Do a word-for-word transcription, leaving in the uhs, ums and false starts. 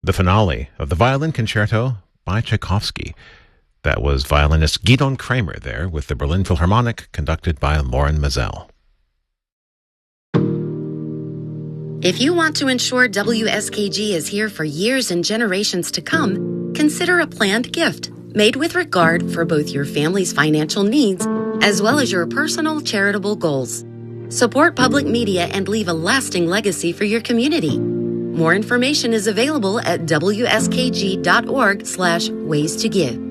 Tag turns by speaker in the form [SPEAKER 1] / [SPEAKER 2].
[SPEAKER 1] the finale of the Violin Concerto by Tchaikovsky. That was violinist Gidon Kramer there with the Berlin Philharmonic, conducted by Loren Maazel.
[SPEAKER 2] If you want to ensure W S K G is here for years and generations to come, consider a planned gift made with regard for both your family's financial needs as well as your personal charitable goals. Support public media and leave a lasting legacy for your community. More information is available at W S K G dot org slash ways to give.